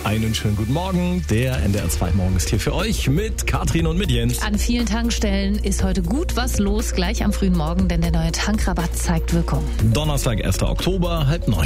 Einen schönen guten Morgen. Der NDR 2 Morgen ist hier für euch mit Katrin und mit Jens. An vielen Tankstellen ist heute gut was los, gleich am frühen Morgen, denn der neue Tankrabatt zeigt Wirkung. Donnerstag, 1. Oktober, 8:30.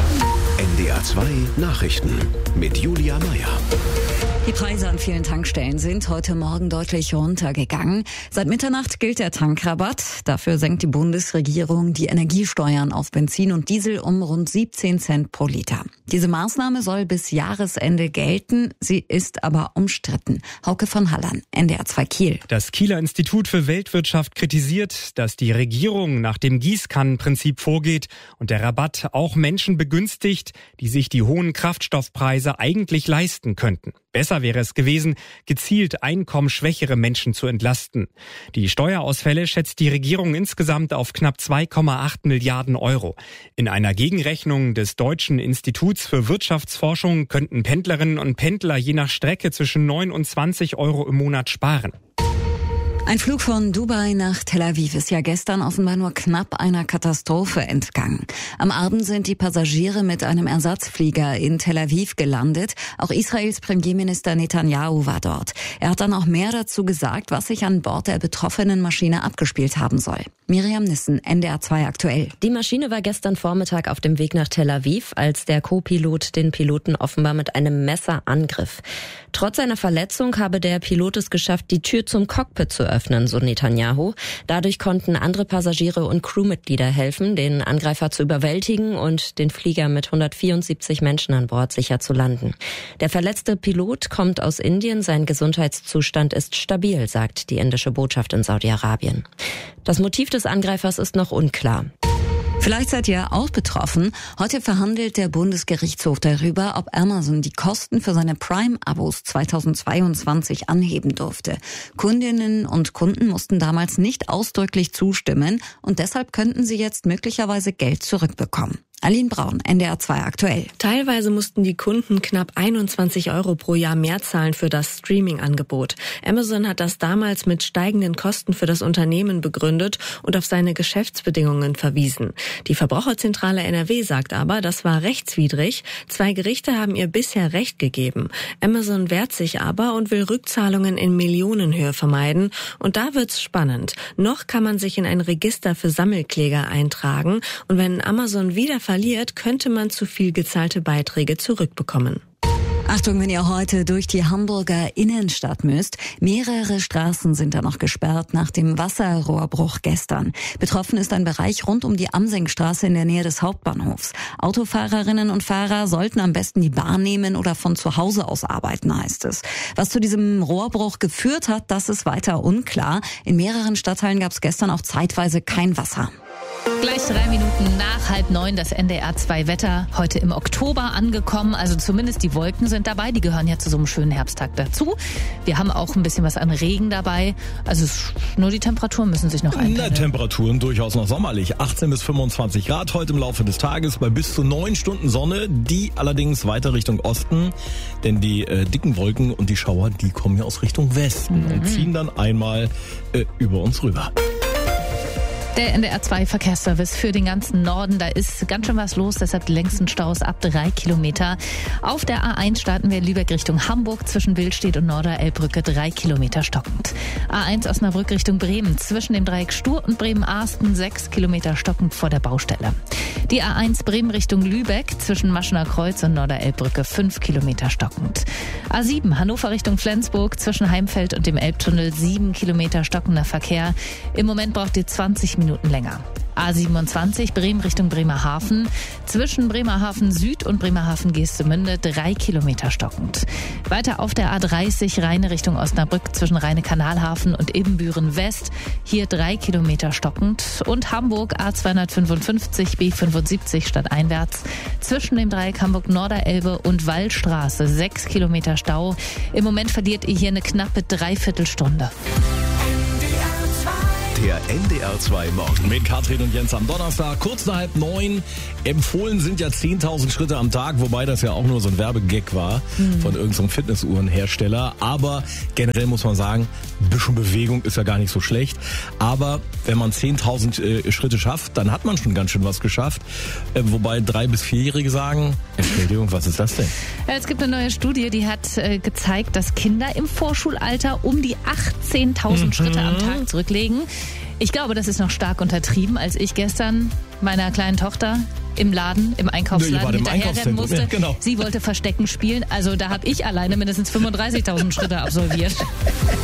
NDR 2 Nachrichten mit Julia Meyer. Die Preise an vielen Tankstellen sind heute Morgen deutlich runtergegangen. Seit Mitternacht gilt der Tankrabatt. Dafür senkt die Bundesregierung die Energiesteuern auf Benzin und Diesel um rund 17 Cent pro Liter. Diese Maßnahme soll bis Jahresende gelten. Sie ist aber umstritten. Hauke von Hallern, NDR 2 Kiel. Das Kieler Institut für Weltwirtschaft kritisiert, dass die Regierung nach dem Gießkannenprinzip vorgeht und der Rabatt auch Menschen begünstigt, die sich die hohen Kraftstoffpreise eigentlich leisten könnten. Besser wäre es gewesen, gezielt einkommensschwächere Menschen zu entlasten. Die Steuerausfälle schätzt die Regierung insgesamt auf knapp 2,8 Milliarden Euro. In einer Gegenrechnung des Deutschen Instituts für Wirtschaftsforschung könnten Pendlerinnen und Pendler je nach Strecke zwischen 9 und 20 Euro im Monat sparen. Ein Flug von Dubai nach Tel Aviv ist ja gestern offenbar nur knapp einer Katastrophe entgangen. Am Abend sind die Passagiere mit einem Ersatzflieger in Tel Aviv gelandet. Auch Israels Premierminister Netanyahu war dort. Er hat dann auch mehr dazu gesagt, was sich an Bord der betroffenen Maschine abgespielt haben soll. Miriam Nissen, NDR 2 aktuell. Die Maschine war gestern Vormittag auf dem Weg nach Tel Aviv, als der Co-Pilot den Piloten offenbar mit einem Messer angriff. Trotz seiner Verletzung habe der Pilot es geschafft, die Tür zum Cockpit zu öffnen, so Netanyahu. Dadurch konnten andere Passagiere und Crewmitglieder helfen, den Angreifer zu überwältigen und den Flieger mit 174 Menschen an Bord sicher zu landen. Der verletzte Pilot kommt aus Indien, sein Gesundheitszustand ist stabil, sagt die indische Botschaft in Saudi-Arabien. Das Motiv des Angreifers ist noch unklar. Vielleicht seid ihr auch betroffen. Heute verhandelt der Bundesgerichtshof darüber, ob Amazon die Kosten für seine Prime-Abos 2022 anheben durfte. Kundinnen und Kunden mussten damals nicht ausdrücklich zustimmen und deshalb könnten sie jetzt möglicherweise Geld zurückbekommen. Aline Braun, NDR 2 aktuell. Teilweise mussten die Kunden knapp 21 Euro pro Jahr mehr zahlen für das Streaming-Angebot. Amazon hat das damals mit steigenden Kosten für das Unternehmen begründet und auf seine Geschäftsbedingungen verwiesen. Die Verbraucherzentrale NRW sagt aber, das war rechtswidrig. 2 Gerichte haben ihr bisher Recht gegeben. Amazon wehrt sich aber und will Rückzahlungen in Millionenhöhe vermeiden. Und da wird's spannend. Noch kann man sich in ein Register für Sammelkläger eintragen. Und wenn Amazon wieder verliert, könnte man zu viel gezahlte Beiträge zurückbekommen. Achtung, wenn ihr heute durch die Hamburger Innenstadt müsst. Mehrere Straßen sind da noch gesperrt nach dem Wasserrohrbruch gestern. Betroffen ist ein Bereich rund um die Amsengstraße in der Nähe des Hauptbahnhofs. Autofahrerinnen und Fahrer sollten am besten die Bahn nehmen oder von zu Hause aus arbeiten, heißt es. Was zu diesem Rohrbruch geführt hat, das ist weiter unklar. In mehreren Stadtteilen gab es gestern auch zeitweise kein Wasser. Gleich 3 Minuten nach 8:30 das NDR 2 Wetter. Heute im Oktober angekommen, also zumindest die Wolken sind dabei. Die gehören ja zu so einem schönen Herbsttag dazu. Wir haben auch ein bisschen was an Regen dabei. Also nur die Temperaturen müssen sich noch einpendeln. Temperaturen durchaus noch sommerlich. 18 bis 25 Grad heute im Laufe des Tages bei bis zu 9 Stunden Sonne. Die allerdings weiter Richtung Osten. Denn die dicken Wolken und die Schauer, die kommen ja aus Richtung Westen und ziehen dann einmal über uns rüber. Der NDR 2 Verkehrsservice für den ganzen Norden, da ist ganz schön was los, deshalb die längsten Staus ab 3 Kilometer. Auf der A1 starten wir Lübeck Richtung Hamburg, zwischen Billstedt und Norderelbbrücke 3 Kilometer stockend. A1 Osnabrück Richtung Bremen, zwischen dem Dreieck Stur und Bremen-Arsten 6 Kilometer stockend vor der Baustelle. Die A1 Bremen Richtung Lübeck, zwischen Maschener Kreuz und Norderelbbrücke 5 Kilometer stockend. A7 Hannover Richtung Flensburg, zwischen Heimfeld und dem Elbtunnel 7 Kilometer stockender Verkehr. Im Moment braucht ihr 20 Minuten länger. A27 Bremen Richtung Bremerhaven, zwischen Bremerhaven Süd und Bremerhaven Geestemünde 3 Kilometer stockend. Weiter auf der A30 Rheine Richtung Osnabrück, zwischen Rheine-Kanalhafen und Ibbenbüren West, hier 3 Kilometer stockend. Und Hamburg A255 B75 stadteinwärts, zwischen dem Dreieck Hamburg-Norderelbe und Wallstraße 6 Kilometer Stau. Im Moment verliert ihr hier eine knappe Dreiviertelstunde. Der Der NDR2 Morgen. Mit Katrin und Jens am Donnerstag, kurz nach 8:30. Empfohlen sind ja 10.000 Schritte am Tag, wobei das ja auch nur so ein Werbegag war von irgendeinem Fitnessuhrenhersteller. Aber generell muss man sagen, ein bisschen Bewegung ist ja gar nicht so schlecht. Aber wenn man 10.000 Schritte schafft, dann hat man schon ganz schön was geschafft. Wobei 3- bis 4-Jährige sagen, Entschuldigung, was ist das denn? Ja, es gibt eine neue Studie, die hat gezeigt, dass Kinder im Vorschulalter um die 18.000 Schritte am Tag zurücklegen. Ich glaube, das ist noch stark untertrieben, als ich gestern meiner kleinen Tochter im Laden, im Einkaufsladen hinterherrennen musste. Ja, genau. Sie wollte Verstecken spielen, also da habe ich alleine mindestens 35.000 Schritte absolviert.